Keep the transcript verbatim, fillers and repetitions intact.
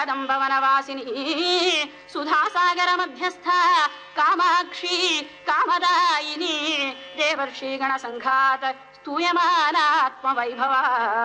దంబవనవాసిని సుధాసాగర మధ్యస్థ కామాక్షి కామదాయిని దేవర్షి గణ సంఘాత స్తూయమానాత్మ వైభవ